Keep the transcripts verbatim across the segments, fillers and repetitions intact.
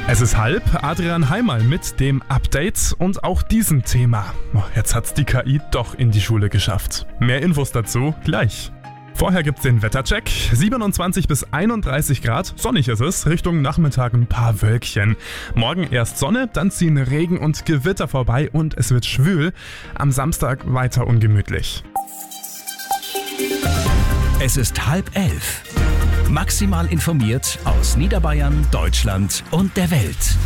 Es ist halb, Adrian Heimal mit dem Update und auch diesem Thema. Jetzt hat's die K I doch in die Schule geschafft. Mehr Infos dazu gleich. Vorher gibt's den Wettercheck. siebenundzwanzig bis einunddreißig Grad, sonnig ist es, Richtung Nachmittag ein paar Wölkchen. Morgen erst Sonne, dann ziehen Regen und Gewitter vorbei und es wird schwül. Am Samstag weiter ungemütlich. Es ist halb elf. Maximal informiert aus Niederbayern, Deutschland und der Welt.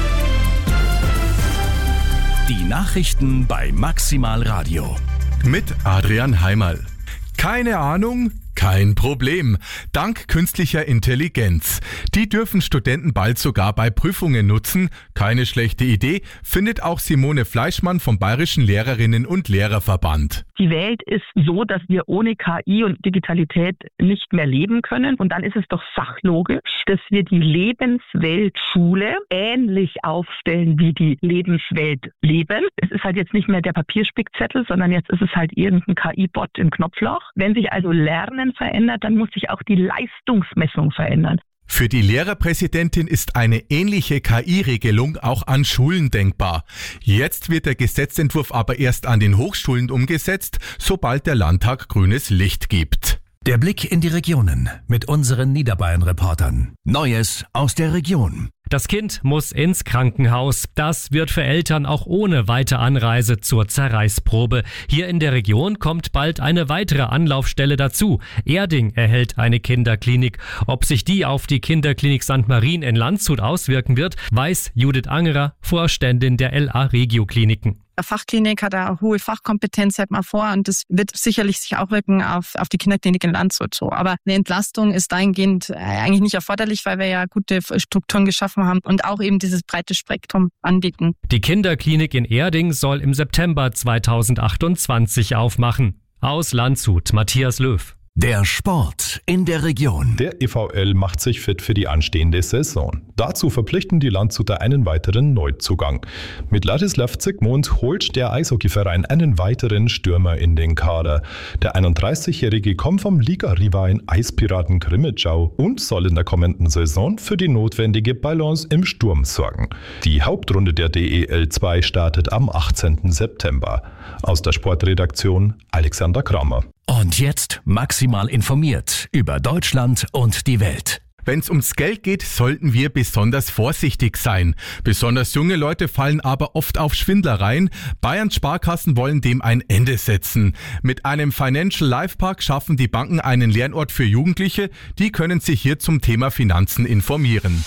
Die Nachrichten bei Maximal Radio. Mit Adrian Heimal. Keine Ahnung? Kein Problem. Dank künstlicher Intelligenz. Die dürfen Studenten bald sogar bei Prüfungen nutzen. Keine schlechte Idee, findet auch Simone Fleischmann vom Bayerischen Lehrerinnen- und Lehrerverband. Die Welt ist so, dass wir ohne K I und Digitalität nicht mehr leben können. Und dann ist es doch sachlogisch, dass wir die Lebensweltschule ähnlich aufstellen wie die Lebenswelt Leben. Es ist halt jetzt nicht mehr der Papierspickzettel, sondern jetzt ist es halt irgendein K I-Bot im Knopfloch. Wenn sich also Lernen verändert, dann muss sich auch die Leistungsmessung verändern. Für die Lehrerpräsidentin ist eine ähnliche K I-Regelung auch an Schulen denkbar. Jetzt wird der Gesetzentwurf aber erst an den Hochschulen umgesetzt, sobald der Landtag grünes Licht gibt. Der Blick in die Regionen mit unseren Niederbayern-Reportern. Neues aus der Region. Das Kind muss ins Krankenhaus. Das wird für Eltern auch ohne weite Anreise zur Zerreißprobe. Hier in der Region kommt bald eine weitere Anlaufstelle dazu. Erding erhält eine Kinderklinik. Ob sich die auf die Kinderklinik Sankt Marien in Landshut auswirken wird, weiß Judith Angerer, Vorständin der L A Regio Kliniken. Eine Fachklinik hat eine hohe Fachkompetenz, hat man vor, und das wird sicherlich sich auch wirken auf, auf die Kinderklinik in Landshut so. Aber eine Entlastung ist dahingehend eigentlich nicht erforderlich, weil wir ja gute Strukturen geschaffen haben und auch eben dieses breite Spektrum anbieten. Die Kinderklinik in Erding soll im September zweitausendachtundzwanzig aufmachen. Aus Landshut, Matthias Löw. Der Sport in der Region. Der E V L macht sich fit für die anstehende Saison. Dazu verpflichten die Landshuter einen weiteren Neuzugang. Mit Ladislav Zygmunt holt der Eishockeyverein einen weiteren Stürmer in den Kader. Der einunddreißigjährige kommt vom Liga-Rivalen Eispiraten Krimitschau und soll in der kommenden Saison für die notwendige Balance im Sturm sorgen. Die Hauptrunde der D E L zwei startet am achtzehnten September. Aus der Sportredaktion Alexander Kramer. Und jetzt maximal informiert über Deutschland und die Welt. Wenn es ums Geld geht, sollten wir besonders vorsichtig sein. Besonders junge Leute fallen aber oft auf Schwindlereien. Bayerns Sparkassen wollen dem ein Ende setzen. Mit einem Financial Life Park schaffen die Banken einen Lernort für Jugendliche. Die können sich hier zum Thema Finanzen informieren.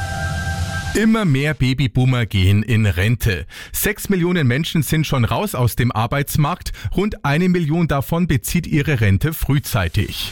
Immer mehr Babyboomer gehen in Rente. Sechs Millionen Menschen sind schon raus aus dem Arbeitsmarkt. Rund eine Million davon bezieht ihre Rente frühzeitig.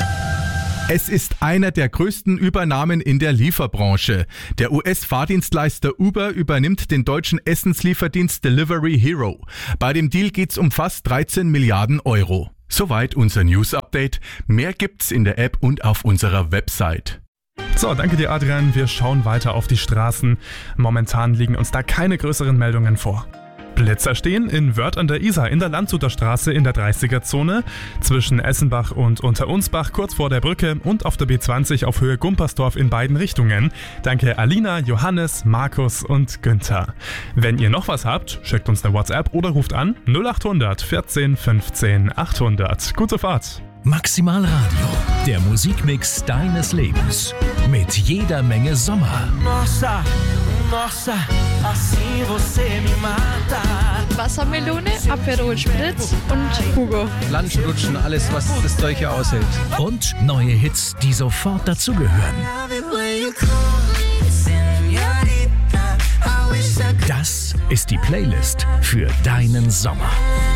Es ist einer der größten Übernahmen in der Lieferbranche. Der U S-Fahrdienstleister Uber übernimmt den deutschen Essenslieferdienst Delivery Hero. Bei dem Deal geht's um fast dreizehn Milliarden Euro. Soweit unser News-Update. Mehr gibt's in der App und auf unserer Website. So, danke dir Adrian. Wir schauen weiter auf die Straßen. Momentan liegen uns da keine größeren Meldungen vor. Blitzer stehen in Wörth an der Isar in der Landshuter Straße in der dreißiger-Zone, zwischen Essenbach und Unterunsbach kurz vor der Brücke und auf der B zwanzig auf Höhe Gumpersdorf in beiden Richtungen. Danke Alina, Johannes, Markus und Günther. Wenn ihr noch was habt, schickt uns eine WhatsApp oder ruft an null achthundert vierzehn fünfzehn achthundert. Gute Fahrt! Maximal Radio, der Musikmix deines Lebens. Mit jeder Menge Sommer. Nossa, nossa, assim você me mata. Wassermelone, Aperol Spritz und Hugo. Lunch, alles, was das Zeug hier aushält. Und neue Hits, die sofort dazugehören. Das ist die Playlist für deinen Sommer.